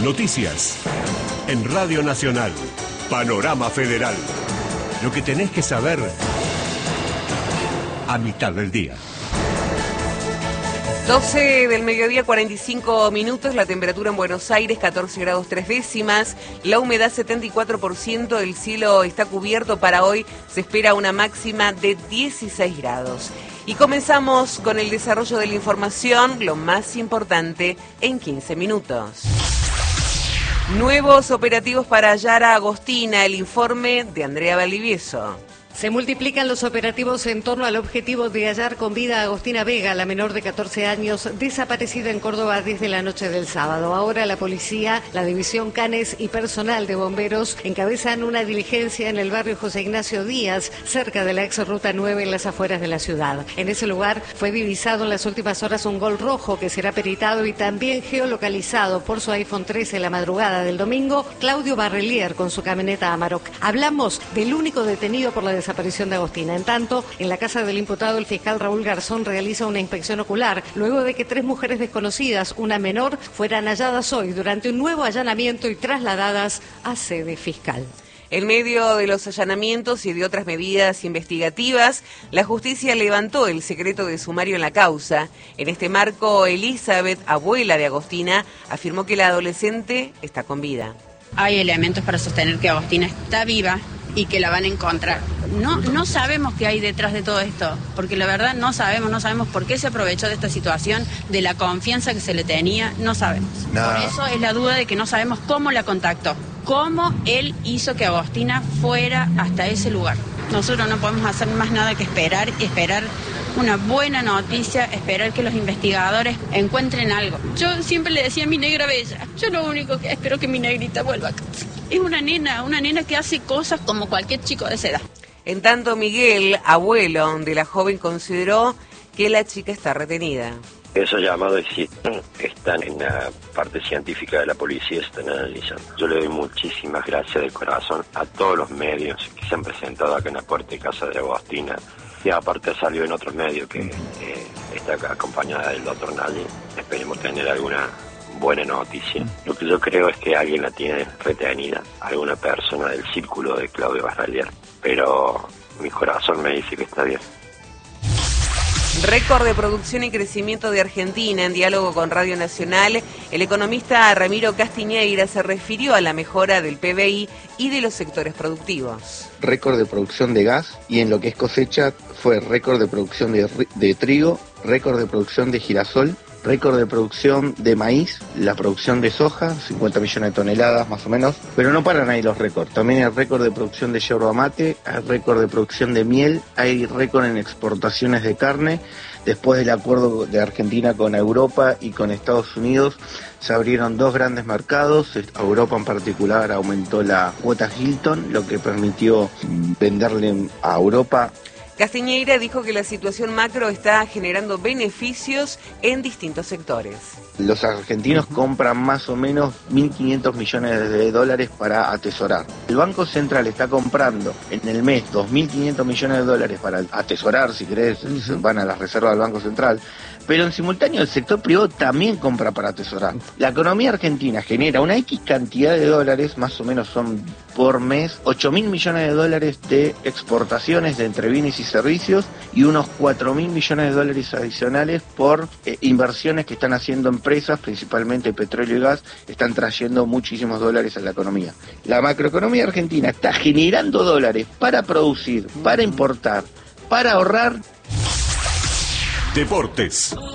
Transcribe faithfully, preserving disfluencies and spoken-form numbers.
Noticias. En Radio Nacional. Panorama Federal. Lo que tenés que saber a mitad del día. doce del mediodía, cuarenta y cinco minutos, la temperatura en Buenos Aires, catorce grados tres décimas, la humedad setenta y cuatro por ciento, el cielo está cubierto. Para hoy se espera una máxima de dieciséis grados. Y comenzamos con el desarrollo de la información, lo más importante en quince minutos. Nuevos operativos para Yara Agostina, el informe de Andrea Valdivieso. Se multiplican los operativos en torno al objetivo de hallar con vida a Agostina Vega, la menor de catorce años, desaparecida en Córdoba desde la noche del sábado. Ahora la policía, la división Canes y personal de bomberos encabezan una diligencia en el barrio José Ignacio Díaz, cerca de la ex Ruta nueve en las afueras de la ciudad. En ese lugar fue divisado en las últimas horas un Gol rojo que será peritado y también geolocalizado por su iPhone trece la madrugada del domingo, Claudio Barrelier con su camioneta Amarok. Hablamos del único detenido por la desaparición de Agostina. En tanto, en la casa del imputado, el fiscal Raúl Garzón realiza una inspección ocular luego de que tres mujeres desconocidas, una menor, fueran halladas hoy durante un nuevo allanamiento y trasladadas a sede fiscal. En medio de los allanamientos y de otras medidas investigativas, la justicia levantó el secreto de sumario en la causa. En este marco, Elizabeth, abuela de Agostina, afirmó que la adolescente está con vida. Hay elementos para sostener que Agostina está viva y que la van a encontrar. No, no sabemos qué hay detrás de todo esto, porque la verdad no sabemos, no sabemos por qué se aprovechó de esta situación, de la confianza que se le tenía, no sabemos. No. Por eso es la duda de que no sabemos cómo la contactó, cómo él hizo que Agostina fuera hasta ese lugar. Nosotros no podemos hacer más nada que esperar y esperar una buena noticia, esperar que los investigadores encuentren algo. Yo siempre le decía a mi negra bella, yo lo único que espero que mi negrita vuelva a casa. Es una nena, una nena que hace cosas como cualquier chico de esa edad. En tanto, Miguel, abuelo de la joven, consideró que la chica está retenida. Esos llamados están en la parte científica de la policía, están analizando. Yo le doy muchísimas gracias de corazón a todos los medios que se han presentado acá en la puerta de casa de Agostina. Y aparte ha salido en otros medios que eh, está acá acompañada del doctor Nalli. Esperemos tener alguna buena noticia. Lo que yo creo es que alguien la tiene retenida, alguna persona del círculo de Claudio Barrelier, pero mi corazón me dice que está bien. Récord de producción y crecimiento de Argentina. En diálogo con Radio Nacional, el economista Ramiro Castiñeira se refirió a la mejora del P B I y de los sectores productivos. Récord de producción de gas, y en lo que es cosecha fue récord de producción de, de trigo, récord de producción de girasol, récord de producción de maíz, la producción de soja, cincuenta millones de toneladas más o menos, pero no paran ahí los récords. También hay récord de producción de yerba mate, hay récord de producción de miel, hay récord en exportaciones de carne. Después del acuerdo de Argentina con Europa y con Estados Unidos, se abrieron dos grandes mercados. Europa en particular aumentó la cuota Hilton, lo que permitió venderle a Europa. Castiñeira dijo que la situación macro está generando beneficios en distintos sectores. Los argentinos compran más o menos mil quinientos millones de dólares para atesorar. El Banco Central está comprando en el mes dos mil quinientos millones de dólares para atesorar, si querés, uh-huh. van a las reservas del Banco Central. Pero en simultáneo el sector privado también compra para atesorar. La economía argentina genera una X cantidad de dólares, más o menos son por mes, ocho mil millones de dólares de exportaciones de entre bienes y servicios y unos cuatro mil millones de dólares adicionales por eh, inversiones que están haciendo empresas, principalmente petróleo y gas, están trayendo muchísimos dólares a la economía. La macroeconomía argentina está generando dólares para producir, para importar, para ahorrar. Deportes.